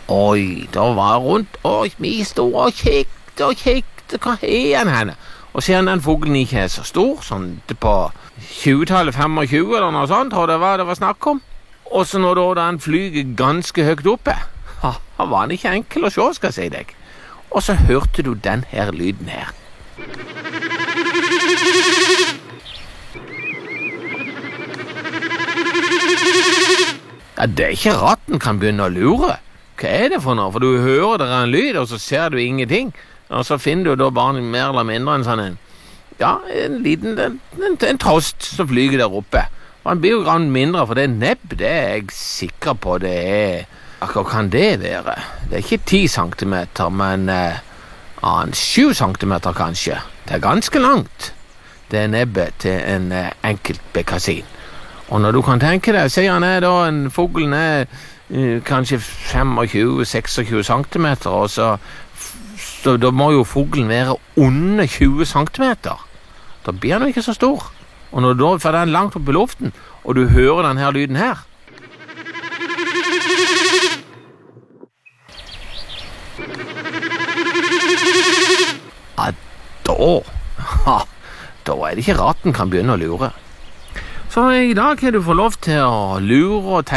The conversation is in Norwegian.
Oi, da var jeg rundt, og vi stod og kikket, hva er han henne? Og siden den fuglen ikke er så stor, sånn på 20-tallet, 25 eller noe sånt, tror jeg det var snakk om. Og så når da han flyger ganske høyt oppe, han var han ikke enkel å se, skal jeg si deg. Og så hørte du den her lyden her. Ja, det er ikke rart den kan begynne å lure. Hva er det for noe? For du hører det er en lyd, og så ser du ingenting. Og så finner du da bare mer eller mindre en sånn en liten en trost som flyger der oppe. Og han blir jo grann mindre, for det nebb, det er jeg sikker på det er. Hva kan det være? Det er ikke 10 centimeter, men 7 centimeter kanskje. Det er ganske langt. Det er nebbet til en enkelt bekkasin. Og når du kan tenke deg, sier han da en fuglen kanskje 25-26 centimeter, og så da må jo fuglen være under 20 centimeter. Da blir han jo ikke så stor. Og når da for den langt opp i luften, og du hører den her lyden her, ja, da er det ikke rart den kan begynne å lure. Så i dag kan du få lov til å lure og tenke